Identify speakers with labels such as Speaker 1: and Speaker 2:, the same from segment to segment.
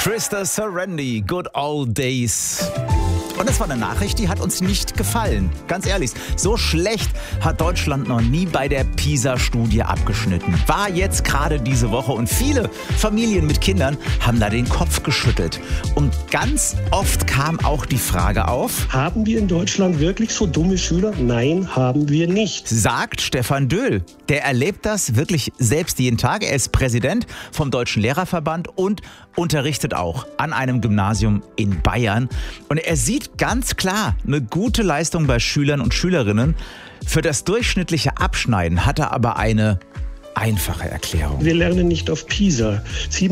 Speaker 1: Krista Serendi, Good Old Days. Und das war eine Nachricht, die hat uns nicht gefallen. Ganz ehrlich, so schlecht hat Deutschland noch nie bei der PISA-Studie abgeschnitten. War jetzt gerade diese Woche und viele Familien mit Kindern haben da den Kopf geschüttelt. Und ganz oft kam auch die Frage auf:
Speaker 2: Haben wir in Deutschland wirklich so dumme Schüler? Nein, haben wir nicht.
Speaker 1: Sagt Stefan Döhl. Der erlebt das wirklich selbst jeden Tag. Er ist Präsident vom Deutschen Lehrerverband und unterrichtet auch an einem Gymnasium in Bayern. Und er sieht ganz klar eine gute Leistung bei Schülern und Schülerinnen. Für das durchschnittliche Abschneiden hat er aber eine einfache Erklärung.
Speaker 2: Wir lernen nicht auf PISA.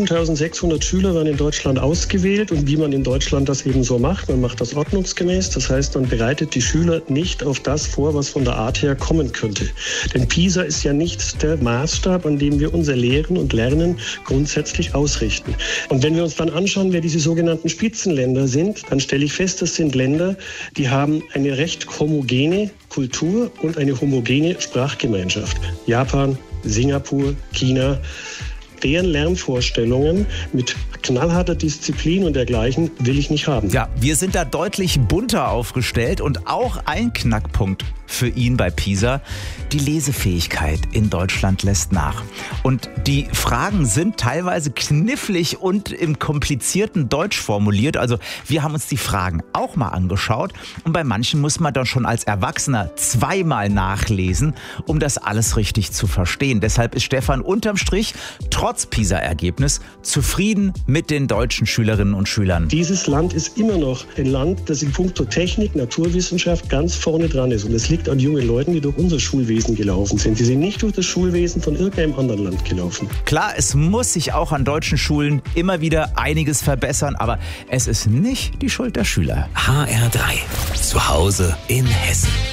Speaker 2: 7.600 Schüler werden in Deutschland ausgewählt und wie man in Deutschland das eben so macht, man macht das ordnungsgemäß. Das heißt, man bereitet die Schüler nicht auf das vor, was von der Art her kommen könnte. Denn PISA ist ja nicht der Maßstab, an dem wir unser Lehren und Lernen grundsätzlich ausrichten. Und wenn wir uns dann anschauen, wer diese sogenannten Spitzenländer sind, dann stelle ich fest, das sind Länder, die haben eine recht homogene Kultur und eine homogene Sprachgemeinschaft. Japan, Singapur, China, deren Lernvorstellungen mit knallharter Disziplin und dergleichen will ich nicht haben.
Speaker 1: Ja, wir sind da deutlich bunter aufgestellt und auch ein Knackpunkt für ihn bei PISA: die Lesefähigkeit in Deutschland lässt nach. Und die Fragen sind teilweise knifflig und im komplizierten Deutsch formuliert. Also wir haben uns die Fragen auch mal angeschaut und bei manchen muss man dann schon als Erwachsener zweimal nachlesen, um das alles richtig zu verstehen. Deshalb ist Stefan unterm Strich trotz PISA-Ergebnis zufrieden mit den deutschen Schülerinnen und Schülern.
Speaker 2: Dieses Land ist immer noch ein Land, das in puncto Technik, Naturwissenschaft ganz vorne dran ist. Und es liegt an jungen Leuten, die durch unser Schulwesen gelaufen sind. Die sind nicht durch das Schulwesen von irgendeinem anderen Land gelaufen.
Speaker 1: Klar, es muss sich auch an deutschen Schulen immer wieder einiges verbessern, aber es ist nicht die Schuld der Schüler.
Speaker 3: HR3, zu Hause in Hessen.